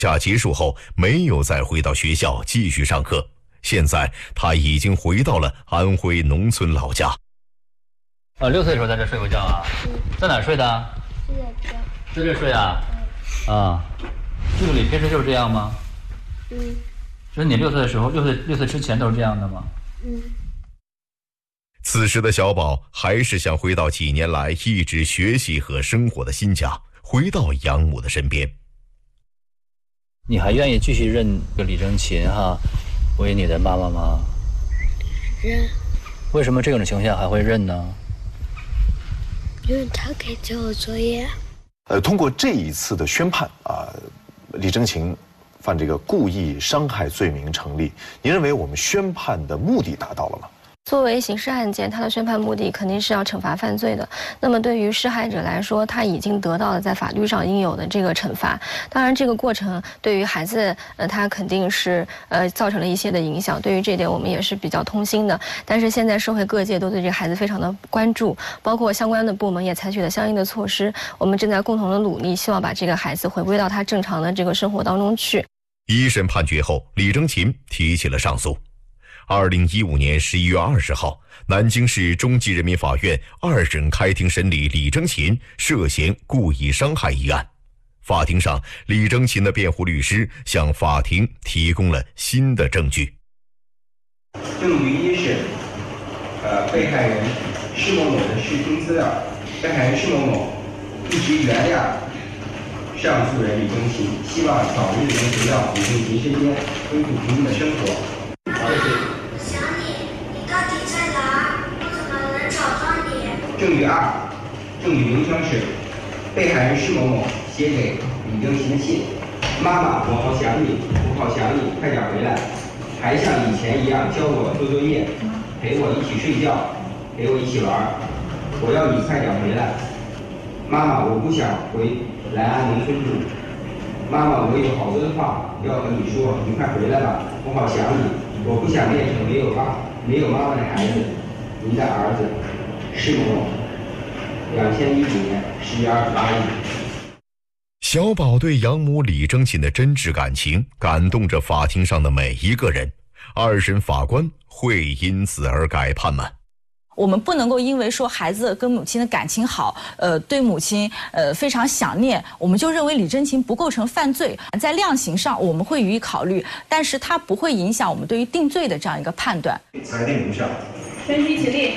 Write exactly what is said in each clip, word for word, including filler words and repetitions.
假结束后没有再回到学校继续上课，现在他已经回到了安徽农村老家。 呃，六岁的时候在这睡过觉啊？ 嗯。 在哪睡的？ 在这。 在这睡啊？ 嗯。 啊，这个里平时就是这样吗？ 嗯。 就是你六岁的时候，六岁六岁之前都是这样的吗？ 嗯。 此时的小宝还是想回到几年来一直学习和生活的新家，回到养母的身边。 你还愿意继续认这个李征勤哈为你的妈妈吗？ 认。 为什么这种情况下还会认呢？ 因为他可以教我作业。 呃，通过这一次的宣判啊，李征勤犯这个故意伤害罪名成立，您认为我们宣判的目的达到了吗？ 作为刑事案件，它的宣判目的肯定是要惩罚犯罪的。那么对于施害者来说，他已经得到了在法律上应有的这个惩罚。当然，这个过程对于孩子，呃，他肯定是呃造成了一些的影响。对于这点，我们也是比较痛心的。但是现在社会各界都对这个孩子非常的关注，包括相关的部门也采取了相应的措施。我们正在共同的努力，希望把这个孩子回归到他正常的这个生活当中去。 一审判决后，李征勤提起了上诉。二零一五年十一月二十号，南京市中级人民法院二审开庭审理李征勤涉嫌故意伤害一案。法庭上，李征勤的辩护律师向法庭提供了新的证据。 证据一是，呃，被害人施某某的视听资料，被害人施某某一直原谅上诉人李征勤，希望早日能回到李征勤身边，恢复平静的生活。这是。 想你，你到底在哪儿？我怎么能找到你？ 证据二，证据名称是被害人施某某写给李征勤的信：妈妈，我好想你，我好想你，快点回来，还像以前一样教我做作业，陪我一起睡觉，陪我一起玩，我要你快点回来。妈妈，我不想回来安农村住。妈妈，我有好多的话要和你说，你快回来吧，我好想你。我不想变成没有爸、没有妈妈的孩子。您的儿子施某某，两千一五年十月二十八日。 小宝对养母李征勤的真挚感情感动着法庭上的每一个人。二审法官会因此而改判吗？ 我们不能够因为说孩子跟母亲的感情好，呃，对母亲呃非常想念，我们就认为李征勤不构成犯罪。在量刑上我们会予以考虑，但是它不会影响我们对于定罪的这样一个判断。 裁定无效。 全体起立。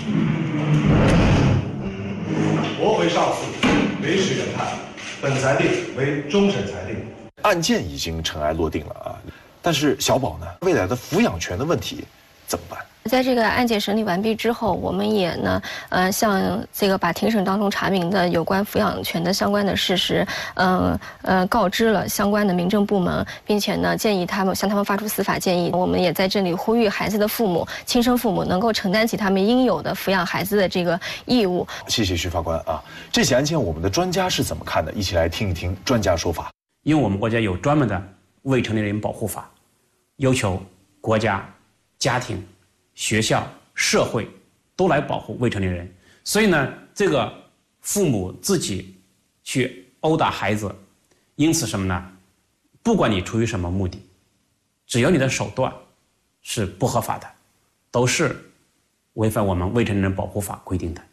驳回上诉，维持原判。本裁定为终审裁定。 案件已经尘埃落定了啊，但是小宝呢，未来的抚养权的问题怎么办？ 在这个案件审理完毕之后，我们也呢，呃，向这个把庭审当中查明的有关抚养权的相关的事实，呃呃，告知了相关的民政部门，并且呢，建议他们向他们发出司法建议。我们也在这里呼吁孩子的父母、亲生父母能够承担起他们应有的抚养孩子的这个义务。 谢谢徐法官啊，这起案件我们的专家是怎么看的？一起来听一听专家说法。 因为我们国家有专门的未成年人保护法，要求国家、家庭、学校、社会都来保护未成年人，所以呢，这个父母自己去殴打孩子，因此什么呢？不管你出于什么目的，只要你的手段是不合法的，都是违反我们未成年人保护法规定的。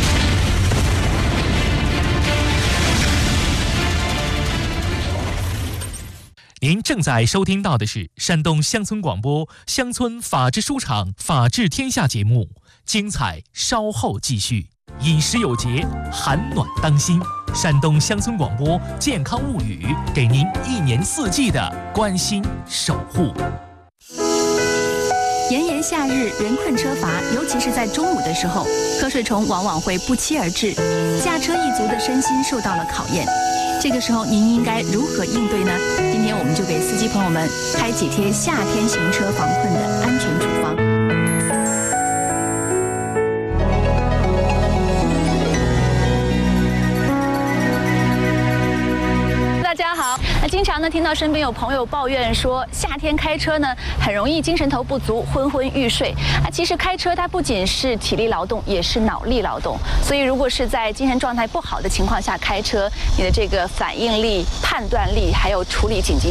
您正在收听到的是山东乡村广播乡村法治书场法治天下节目，精彩稍后继续。饮食有节，寒暖当心。山东乡村广播健康物语，给您一年四季的关心守护。 炎炎夏日，人困车乏，尤其是在中午的时候，瞌睡虫往往会不期而至，驾车一族的身心受到了考验。这个时候您应该如何应对呢？今天我们就给司机朋友们开几贴夏天行车防困的安全处方。 大家好，那经常呢听到身边有朋友抱怨说，夏天开车呢很容易精神头不足、昏昏欲睡。啊，其实开车它不仅是体力劳动，也是脑力劳动。所以如果是在精神状态不好的情况下开车，你的这个反应力、判断力，还有处理紧急